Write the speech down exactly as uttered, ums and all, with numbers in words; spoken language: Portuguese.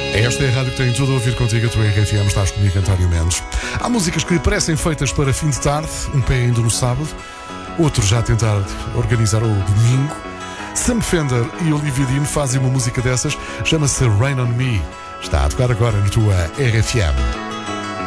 Esta é a rádio que tem tudo a ouvir contigo, a tua R F M, estás comigo, António Mendes. Há músicas que parecem feitas para fim de tarde, um pé ainda no sábado, outro já a tentar organizar o domingo. Sam Fender e Olivia Dean fazem uma música dessas, chama-se Rain on Me. Está a tocar agora na tua R F M.